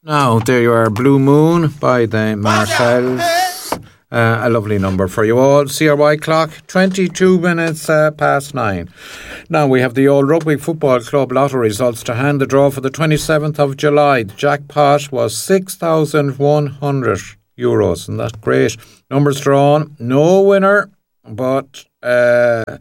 Now, there you are, Blue Moon by the Marcells. A lovely number for you all. CRY clock, 22 minutes past 9. Now we have the Old Rugby Football Club lotto results to hand. The draw for the 27th of July. The jackpot was €6,100, and that's great. Numbers drawn, no winner, but the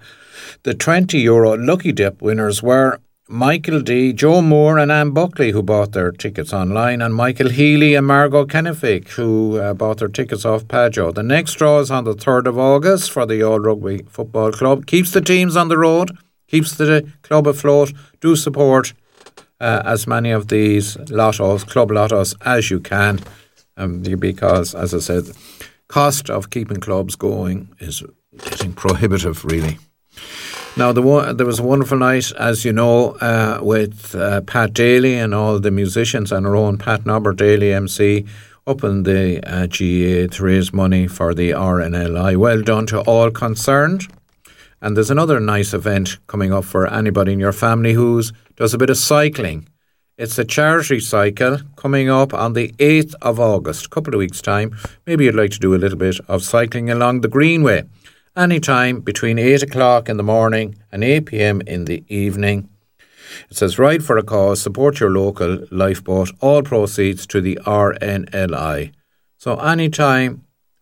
€20 Lucky Dip winners were Michael D, Joe Moore and Anne Buckley, who bought their tickets online, and Michael Healy and Margot Kennefic, who bought their tickets off Pajo. The next draw is on the 3rd of August for the Old Rugby Football Club. Keeps the teams on the road, keeps the club afloat. Do support as many of these lottos, club lottos, as you can, because, as I said, cost of keeping clubs going is getting prohibitive, really. Now, there was a wonderful night, as you know, with Pat Daly and all the musicians and our own Pat Nobber, Daly MC, up in the GAA to raise money for the RNLI. Well done to all concerned. And there's another nice event coming up for anybody in your family who does a bit of cycling. It's a charity cycle coming up on the 8th of August, a couple of weeks' time. Maybe you'd like to do a little bit of cycling along the Greenway. Any time between 8 o'clock in the morning and 8 p.m. in the evening. It says, ride for a cause, support your local lifeboat, all proceeds to the RNLI. So any time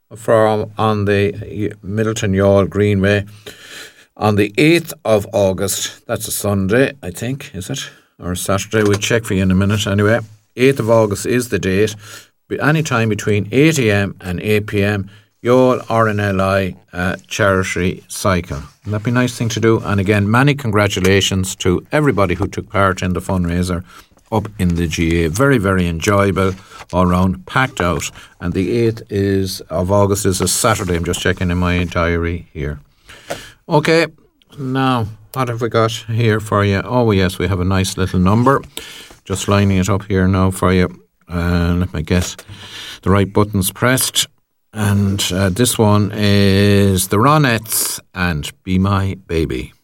on the Middleton Youghal Greenway on the 8th of August, that's a Sunday, I think, is it? Or Saturday, we'll check for you in a minute anyway. 8th of August is the date. Any time between 8 a.m. and 8 p.m. Youghal RNLI charity cycle. That'd be a nice thing to do. And again, many congratulations to everybody who took part in the fundraiser up in the GAA. Very, very enjoyable all round, packed out. And the 8th of August is a Saturday. I'm just checking in my diary here. Okay, now, what have we got here for you? Oh, yes, we have a nice little number. Just lining it up here now for you. Let me get the right buttons pressed. And this one is the Ronettes and Be My Baby.